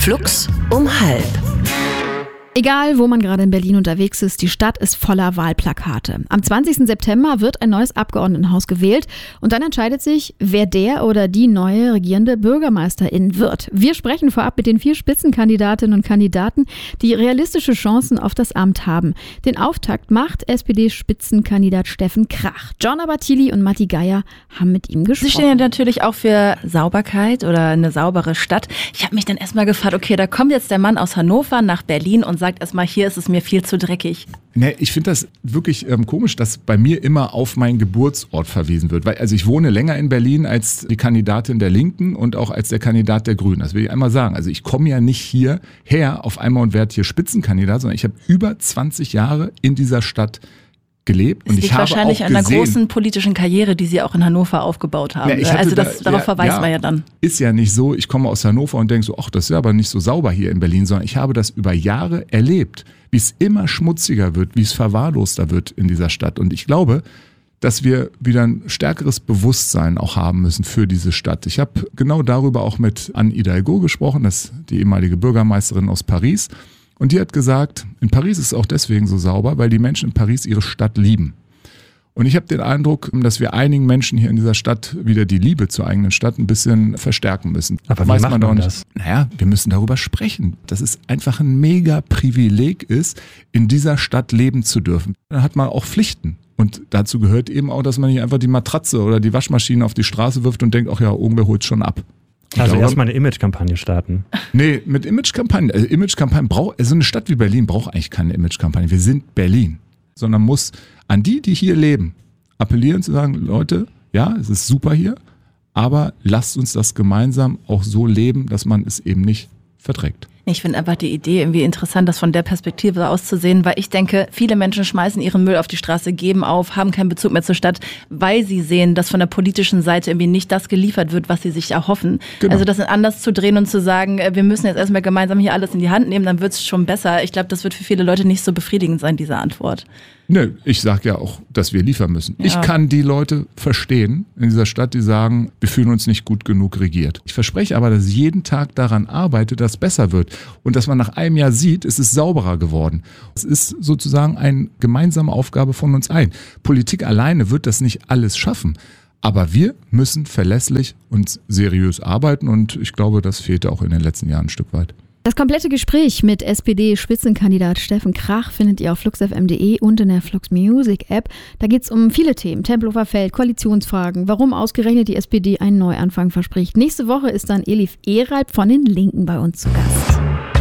Flux um 12:30. Egal, wo man gerade in Berlin unterwegs ist, die Stadt ist voller Wahlplakate. Am 20. September wird ein neues Abgeordnetenhaus gewählt und dann entscheidet sich, wer der oder die neue regierende Bürgermeisterin wird. Wir sprechen vorab mit den 4 Spitzenkandidatinnen und Kandidaten, die realistische Chancen auf das Amt haben. Den Auftakt macht SPD-Spitzenkandidat Steffen Krach. Giorna Battili und Matti Geier haben mit ihm gesprochen. Sie stehen ja natürlich auch für Sauberkeit oder eine saubere Stadt. Ich habe mich dann erstmal gefragt, okay, da kommt jetzt der Mann aus Hannover nach Berlin und sagt erstmal, hier ist es mir viel zu dreckig. Nee, ich finde das wirklich komisch, dass bei mir immer auf meinen Geburtsort verwiesen wird. Weil, also ich wohne länger in Berlin als die Kandidatin der Linken und auch als der Kandidat der Grünen. Das will ich einmal sagen. Also ich komme ja nicht hierher auf einmal und werde hier Spitzenkandidat, sondern ich habe über 20 Jahre in dieser Stadt gelebt. Und das liegt wahrscheinlich an einer großen politischen Karriere, die Sie auch in Hannover aufgebaut haben. Ja, also darauf verweist man ja dann. Ist ja nicht so, ich komme aus Hannover und denke so, ach, das ist ja aber nicht so sauber hier in Berlin, sondern ich habe das über Jahre erlebt, wie es immer schmutziger wird, wie es verwahrloster wird in dieser Stadt. Und ich glaube, dass wir wieder ein stärkeres Bewusstsein auch haben müssen für diese Stadt. Ich habe genau darüber auch mit Anne Hidalgo gesprochen, das ist die ehemalige Bürgermeisterin aus Paris. Und die hat gesagt, in Paris ist es auch deswegen so sauber, weil die Menschen in Paris ihre Stadt lieben. Und ich habe den Eindruck, dass wir einigen Menschen hier in dieser Stadt wieder die Liebe zur eigenen Stadt ein bisschen verstärken müssen. Aber wie macht man das? Naja, wir müssen darüber sprechen, dass es einfach ein mega Privileg ist, in dieser Stadt leben zu dürfen. Dann hat man auch Pflichten. Und dazu gehört eben auch, dass man nicht einfach die Matratze oder die Waschmaschine auf die Straße wirft und denkt, ach ja, irgendwer holt schon ab. Also erstmal eine Imagekampagne starten. Nee, mit Imagekampagnen. Also Imagekampagnen also eine Stadt wie Berlin braucht eigentlich keine Imagekampagne. Wir sind Berlin. Sondern muss an die hier leben, appellieren zu sagen, Leute, ja, es ist super hier, aber lasst uns das gemeinsam auch so leben, dass man es eben nicht verdrängt. Ich finde einfach die Idee irgendwie interessant, das von der Perspektive aus zu sehen, weil ich denke, viele Menschen schmeißen ihren Müll auf die Straße, geben auf, haben keinen Bezug mehr zur Stadt, weil sie sehen, dass von der politischen Seite irgendwie nicht das geliefert wird, was sie sich erhoffen. Genau. Also das anders zu drehen und zu sagen, wir müssen jetzt erstmal gemeinsam hier alles in die Hand nehmen, dann wird es schon besser. Ich glaube, das wird für viele Leute nicht so befriedigend sein, diese Antwort. Nö, ich sage ja auch, dass wir liefern müssen. Ja. Ich kann die Leute verstehen in dieser Stadt, die sagen, wir fühlen uns nicht gut genug regiert. Ich verspreche aber, dass ich jeden Tag daran arbeite, dass es besser wird. Und dass man nach einem Jahr sieht, es ist sauberer geworden. Es ist sozusagen eine gemeinsame Aufgabe von uns allen. Politik alleine wird das nicht alles schaffen. Aber wir müssen verlässlich und seriös arbeiten. Und ich glaube, das fehlte auch in den letzten Jahren ein Stück weit. Das komplette Gespräch mit SPD-Spitzenkandidat Steffen Krach findet ihr auf fluxfm.de und in der Flux Music App. Da geht es um viele Themen. Tempelhofer Feld, Koalitionsfragen, warum ausgerechnet die SPD einen Neuanfang verspricht. Nächste Woche ist dann Elif Ereib von den Linken bei uns zu Gast.